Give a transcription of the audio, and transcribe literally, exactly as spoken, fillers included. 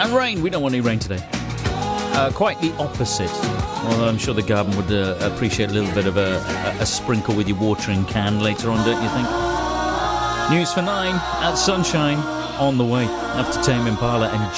And rain. We don't want any rain today. Uh, quite the opposite. Well, I'm sure the garden would uh, appreciate a little bit of a, a, a sprinkle with your watering can later on, don't you think? News for nine at Sunshine on the way after Tame Impala and